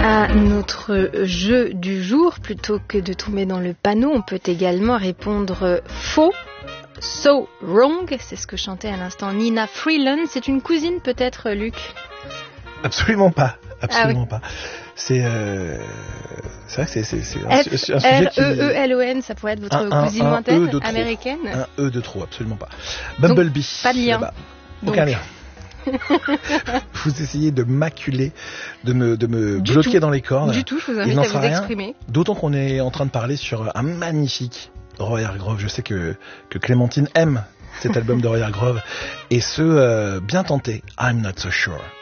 À notre jeu du jour, plutôt que de tomber dans le panneau, on peut également répondre faux. So wrong, c'est ce que chantait à l'instant Nina Freeland. C'est une cousine peut-être, Luc? Absolument pas, pas. C'est vrai que c'est un sujet qui... R-E-E-L-O-N, ça pourrait être votre cousine lointaine américaine. Un E de trop, absolument pas. Bumblebee. Donc, pas de lien. Aucun lien. Vous essayez de m'acculer, de me bloquer dans les cordes. Du tout, je vous invite à vous exprimer. D'autant qu'on est en train de parler sur un magnifique Roy Hargrove. Je sais que Clémentine aime cet album de Roy Hargrove. Et ce, bien tenté, I'm Not So Sure.